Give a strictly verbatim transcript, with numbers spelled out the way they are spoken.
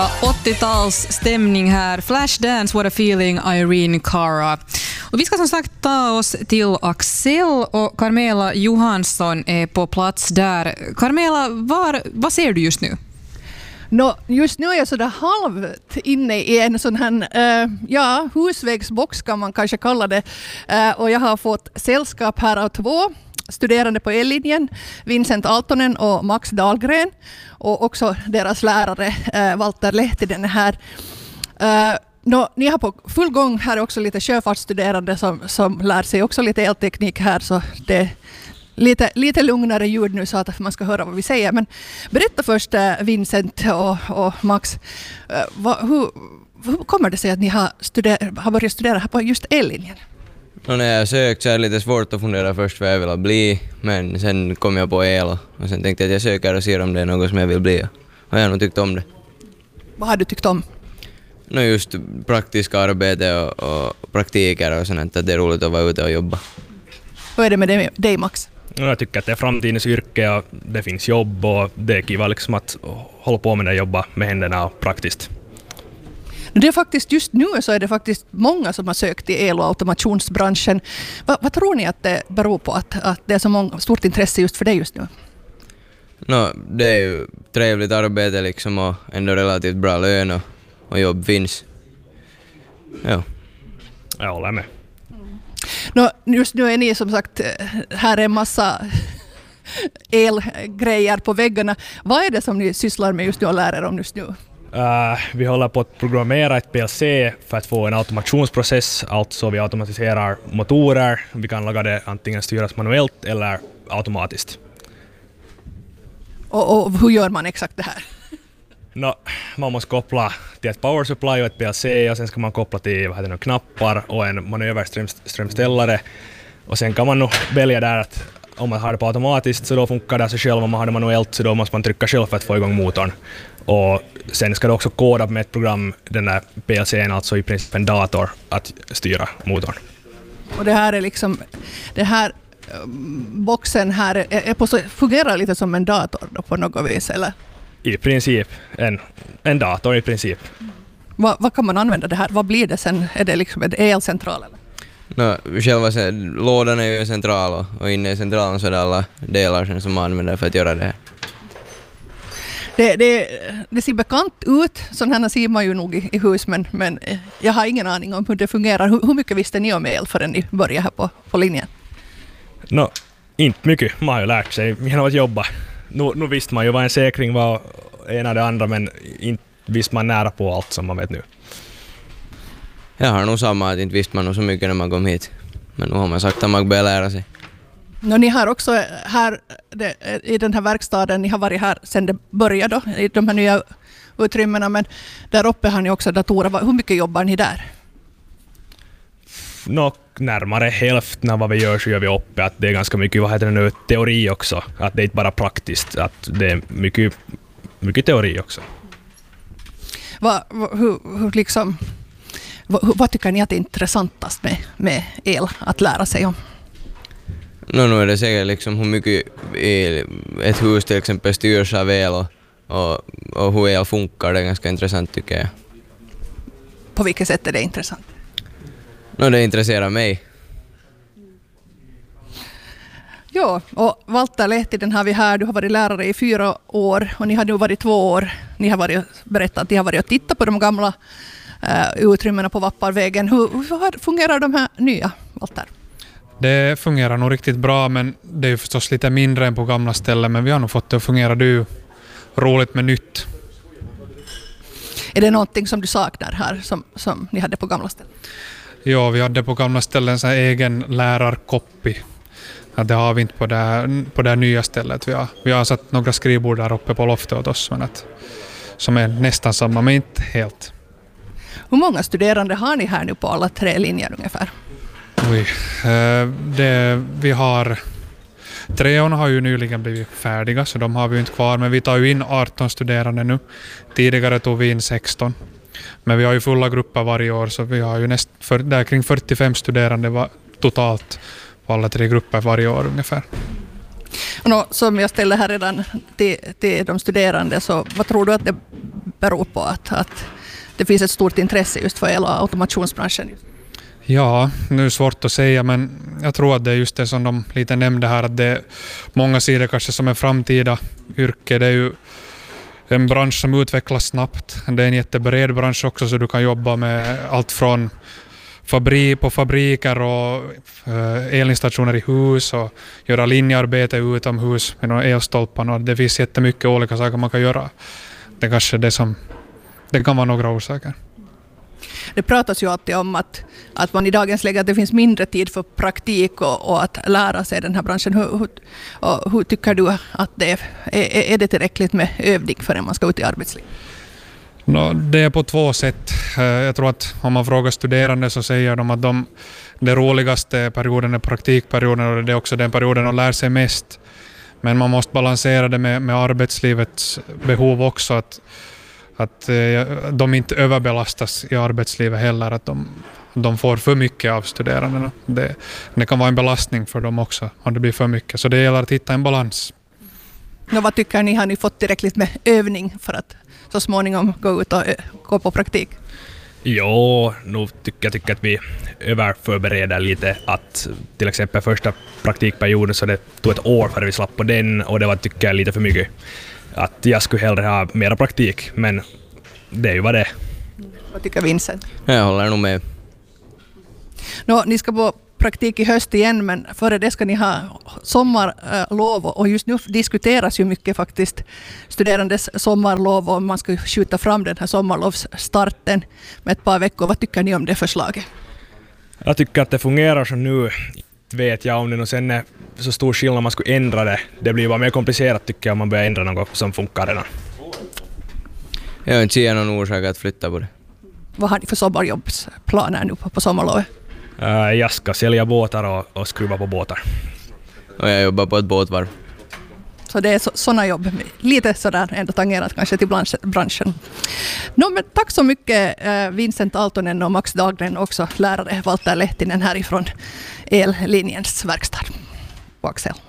bra åttio-talsstämning här. Flashdance, what a feeling, Irene Cara. Och vi ska som sagt ta oss till Axel, och Carmela Johansson är på plats där. Carmela, var, vad ser du just nu? No, just nu är jag sådär halvt inne i en sån här uh, ja, husvägsbox kan man kanske kalla det. Uh, och jag har fått sällskap här av två studerande på E-linjen, Vincent Aaltonen och Max Dahlgren, och också deras lärare uh, Walter Lehtinen här. Uh, no, ni har på full gång här också lite sjöfartsstuderande som, som lär sig också lite elteknik här, så det Lite, lite lugnare ljud nu så att man ska höra vad vi säger. Men berätta först, Vincent och, och Max, vad, hur, hur kommer det sig att ni har, studer, har börjat studera här på just E-linjen? No, när jag sökt så är det lite svårt att fundera först vad jag vill bli, men sen kom jag på el och sen tänkte jag att jag söker och ser om det är något som jag vill bli. Och jag har nog tyckt om det. Vad har du tyckt om? No, just praktiska arbete och, och praktiker och sånt, att det är roligt att vara ute och jobba. Vad är det med dig, dig Max? Jag tycker att det är framtidens yrke och det finns jobb och det är kiva liksom att hålla på med det, jobba med händerna och praktiskt. Det är faktiskt just nu så är det faktiskt många som har sökt till el- och automationsbranschen. Va, vad tror ni att det beror på att, att det är så många, stort intresse just för det just nu? No, det är ju trevligt arbete liksom och ändå relativt bra lön och, och jobb finns. Ja. Jag håller med. No, just nu är ni som sagt, här är en massa elgrejer på väggarna. Vad är det som ni sysslar med just nu och lär er om just nu? Uh, vi håller på att programmera ett P L C för att få en automationsprocess, alltså vi automatiserar motorer. Vi kan laga det antingen styras manuellt eller automatiskt. Och, och hur gör man exakt det här? No, man måste koppla till ett power supply och ett P L C och sen ska man koppla till vad heter det, knappar och en manöverströmställare. Och sen kan man nog välja där att om man har det på automatiskt så då funkar det sig själv, om man har det manuellt så då måste man trycka själv för att få igång motorn. Och sen ska det också koda med ett program, den där P L C:n, alltså i princip en dator, att styra motorn. Och det här är liksom, det här boxen här är, är på så, fungerar lite som en dator då på något vis, eller? I princip, en, en dator i princip. Va, vad kan man använda det här? Vad blir det sen? Är det liksom en elcentral eller? No, själva se, lådan är ju central och, och inne i centralen så är det alla delar som man använder för att göra det här. Det, det, det ser bekant ut, sån här ser man ju nog i, i hus, men, men jag har ingen aning om hur det fungerar. Hur, hur mycket visste ni om el förrän ni började här på, på linjen? No, inte mycket. Man har ju lärt sig genom att jobba. Nu, nu visste man ju vad en säkring var ena det andra, men inte visste man nära på allt som man vet nu. Jag har nog samma, att inte visste man nog så mycket när man kom hit. Men nu har man sagt att man börjar lära sig. No, ni har också här det, i den här verkstaden, ni har varit här sedan det började då, i de här nya utrymmena, men där uppe har ni också datorer. Hur mycket jobbar ni där? Nå, närmare hälften av vad vi gör så gör vi uppe. Att det är ganska mycket, vad heter det nu, teori också. Att det är inte bara praktiskt, att det är mycket, mycket teori också. Va, va, hur, hur liksom, va, vad tycker ni att är intressantast med, med el att lära sig om? No, nu är det säkert liksom hur mycket el, ett hus till exempel styrs av el och, och, och hur el funkar. Det är ganska intressant tycker jag. På vilket sätt är det intressant? No, det intresserar mig. Ja, och Walter Lehtinen har vi här. Du har varit lärare i fyra år och ni har nu varit två år. Ni har varit, berättat att ni har varit och tittat på de gamla uh, utrymmena på Vapparvägen. Hur, hur fungerar de här nya, Walter? Det fungerar nog riktigt bra, men det är ju förstås lite mindre än på gamla ställen, men vi har nog fått det att fungera. Det är ju roligt med nytt. Är det någonting som du saknar här som, som ni hade på gamla ställen? Ja, vi hade på gamla ställen så här egen lärarkoppi. Ja, det har vi inte på det, här, på det här nya stället. Vi har, vi har satt några skrivbord där uppe på loftet åt oss, men att, som är nästan samma, men inte helt. Hur många studerande har ni här nu på alla tre linjer ungefär? Oj, det, vi har... Treorna har ju nyligen blivit färdiga, så de har vi inte kvar, men vi tar ju in arton studerande nu. Tidigare tog vi in sexton. Men vi har ju fulla grupper varje år, så vi har ju näst, för, där kring fyrtiofem studerande var, totalt på alla tre grupper varje år ungefär. Och nå, som jag ställde här redan till, till de studerande, så vad tror du att det beror på att, att det finns ett stort intresse just för el- och automationsbranschen? Ja, nu är det svårt att säga, men jag tror att det är just det som de lite nämnde här, att det är många sidor kanske som en framtida yrke. Det är ju en bransch som utvecklas snabbt. Det är en jättebred bransch också, så du kan jobba med allt från fabrik på fabriker och elinstallationer i hus och göra linjearbete utomhus med några elstolpar. Och det finns jättemycket olika saker man kan göra. Det är kanske det som det kan vara några orsaker. Det pratas ju alltid om att, att man i dagens läge att det finns mindre tid för praktik och, och att lära sig den här branschen. Hur, hur, och hur tycker du att det är, är, är det tillräckligt med övning förrän man ska ut i arbetslivet? No, det är på två sätt. Jag tror att om man frågar studerande så säger de att de, det roligaste perioden är praktikperioden, och det är också den perioden de lär sig mest. Men man måste balansera det med, med arbetslivets behov också, att att de inte överbelastas i arbetslivet heller, att de, de får för mycket av studerandena. Det, det kan vara en belastning för dem också om det blir för mycket, så det gäller att hitta en balans. Och vad tycker ni, har ni fått tillräckligt med övning för att så småningom gå ut och gå på praktik? Jo, nu tycker jag tycker att vi överförbereder lite, att till exempel första praktikperioden så det tog ett år för att vi slapp på den, och det var tycker jag lite för mycket. Att jag skulle hellre ha mera praktik, men det är ju vad det är. Vad tycker Vincent? Jag håller nog med. Nå, ni ska på praktik i höst igen, men före det ska ni ha sommarlov, och just nu diskuteras ju mycket faktiskt studerandes sommarlov, och man ska skjuta fram den här sommarlovsstarten med ett par veckor. Vad tycker ni om det förslaget? Jag tycker att det fungerar som nu. Vet jag om det och sen är så stor skillnad om man skulle ändra det. Det blir bara mer komplicerat tycker jag om man börjar ändra något som funkar redan. Jag har inte sett någon orsak att flytta på det. Vad har ni för sommarjobbsplaner nu på, på sommarlovet? Uh, jag ska sälja båtar och, och skruva på båtar. Och jag jobbar på ett båtvarv. Så det är så, sådana jobb, lite sådär ändå tangerat kanske till branschen. No, men tack så mycket Vincent Aaltonen och Max Dahlgren, också lärare Walter Lehtinen härifrån Ellinjens verkstad på Axel.